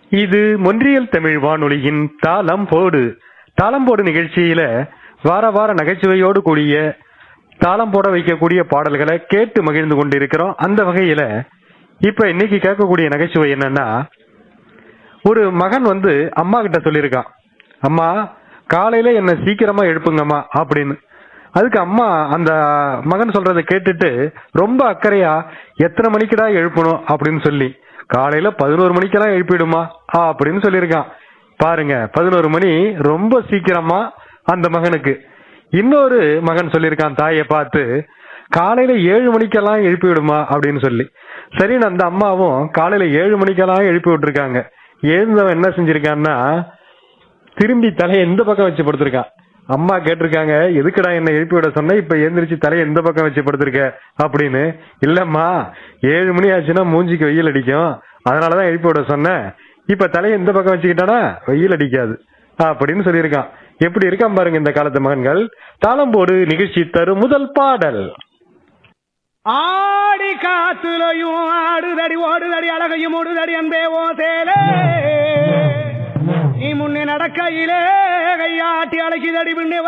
இது மொன்றியல் தமிழ் வானொலியின் தாளம் போடு. தாளம் போடு நிகழ்ச்சியில வார வார நகைச்சுவையோடு கூடிய தாளம் போட வைக்கக்கூடிய பாடல்களை கேட்டு மகிழ்ந்து கொண்டிருக்கிறோம். அந்த வகையில இப்ப இன்னைக்கு கேட்கக்கூடிய நகைச்சுவை என்னன்னா, ஒரு மகன் அம்மா கிட்ட சொல்லியிருக்கான், அம்மா காலையில என்ன சீக்கிரமா எழுப்புங்கம்மா அப்படின்னு. அதுக்கு அம்மா அந்த மகன் சொல்றதை கேட்டுட்டு ரொம்ப அக்கறையா, எத்தனை மணிக்குடா எழுப்பணும் அப்படின்னு சொல்லி, காலையில 11 மணிக்கெல்லாம் எழுப்பிடுமா அப்படின்னு சொல்லியிருக்கான். பாருங்க, 11 மணி ரொம்ப சீக்கிரமா அந்த மகனுக்கு. இன்னொரு மகன் சொல்லியிருக்கான் தாயை பார்த்து, காலையில 7 மணிக்கெல்லாம் எழுப்பி விடுமா அப்படின்னு சொல்லி. சரின்னு அந்த அம்மாவும் காலையில 7 மணிக்கெல்லாம் எழுப்பி விட்டுருக்காங்க. எழுந்தவன் என்ன செஞ்சிருக்கான்னா, திரும்பி தலையை எந்த பக்கம் வச்சு படுத்திருக்கான். அம்மா கேட்டிருக்காங்க, எதுக்குடா என்ன எழுப்பி விட சொன்ன, இப்ப எழுந்திரிச்சு தலையை எந்த பக்கம் வச்சு படுத்திருக்க அப்படின்னு. இல்லம்மா, 7 மணி ஆச்சுன்னா மூஞ்சிக்கு வெயில் அடிக்கும், அதனாலதான் எழுப்பி விட சொன்னேன். இப்ப தலையை எந்த பக்கம் வச்சுக்கிட்டானா வெயில் அடிக்காது அப்படின்னு சொல்லியிருக்கான். எப்படி இருக்கான் பாருங்க இந்த காலத்து மகன்கள். தாளம்போடு நிகழ்ச்சி தரும் முதல் பாடல். ஆடி காத்துலையும் ஆடுதடி ஓடுதடி அழகையும் ஓடுதடி அன்பே ஓ சேலே, நீ முன்னே நடக்கையிலே கையாட்டி அழைக்குதடி பின்னே